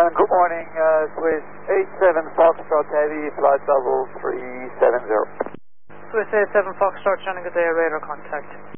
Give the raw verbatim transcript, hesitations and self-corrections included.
Uh, good morning, uh, Swiss eight seven Foxtrot Heavy, flight level three seven zero. Swiss eight seven Foxtrot, Shannon, good day, radar contact.